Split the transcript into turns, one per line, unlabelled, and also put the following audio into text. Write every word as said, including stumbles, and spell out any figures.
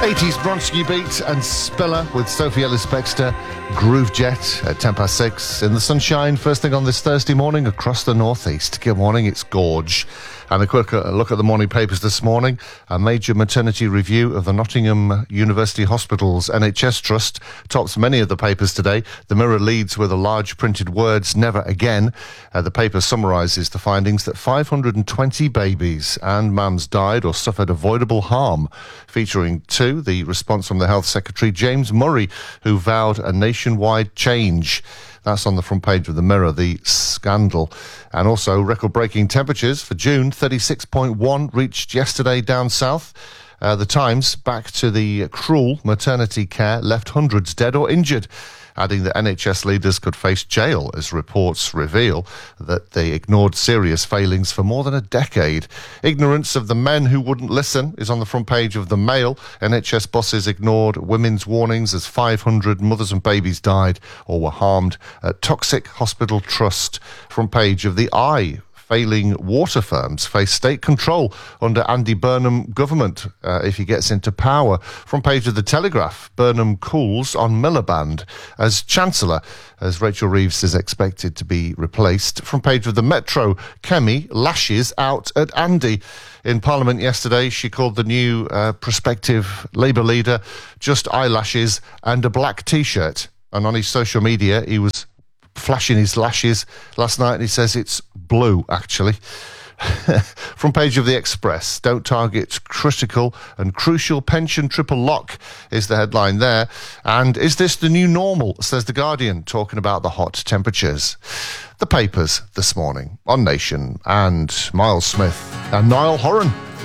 eighties Bronski Beat and Spiller with Sophie Ellis-Bextor, Groove Jet at ten past six in the sunshine, first thing on this Thursday morning across the northeast. Good morning, it's Gorge. And a quick look at the morning papers this morning. A major maternity review of the Nottingham University Hospital's N H S Trust tops many of the papers today. The Mirror leads with a large printed words, never again. Uh, the paper summarises the findings that five hundred twenty babies and mums died or suffered avoidable harm, featuring two, the response from the Health Secretary, James Murray, who vowed a nationwide change. That's on the front page of the Mirror, the scandal. And also record-breaking temperatures for June, thirty-six point one reached yesterday down south. Uh, the Times, back to the cruel maternity care, left hundreds dead or injured, adding that N H S leaders could face jail as reports reveal that they ignored serious failings for more than a decade. Ignorance of the men who wouldn't listen is on the front page of the Mail. N H S bosses ignored women's warnings as five hundred mothers and babies died or were harmed at Toxic Hospital Trust. Front page of the Eye. Failing water firms face state control under Andy Burnham government uh, if he gets into power. Front page of the Telegraph, Burnham cools on Miliband as Chancellor, as Rachel Reeves is expected to be replaced. Front page of the Metro, Kemi lashes out at Andy. In Parliament yesterday, she called the new uh, prospective Labour leader just eyelashes and a black T-shirt. And on his social media, he was flashing his lashes last night, and he says it's blue, actually. Front page of the Express, don't target critical and crucial pension triple lock is the headline there. And is this the new normal, says The Guardian, talking about the hot temperatures. The papers this morning on Nation, and Miles Smith and Niall Horan.